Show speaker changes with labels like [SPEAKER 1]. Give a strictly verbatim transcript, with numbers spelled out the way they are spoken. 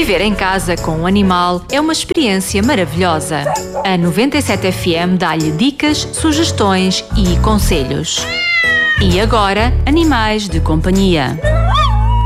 [SPEAKER 1] Viver em casa com um animal é uma experiência maravilhosa. A noventa e sete F M dá-lhe dicas, sugestões e conselhos. E agora, animais de companhia.